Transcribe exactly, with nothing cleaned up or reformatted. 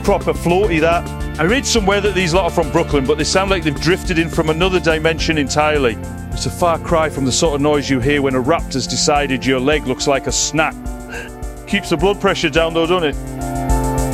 proper floaty, that. I read somewhere that these lot are from Brooklyn, but they sound like they've drifted in from another dimension entirely. It's a far cry from the sort of noise you hear when a raptor's decided your leg looks like a snack. Keeps the blood pressure down though, doesn't it?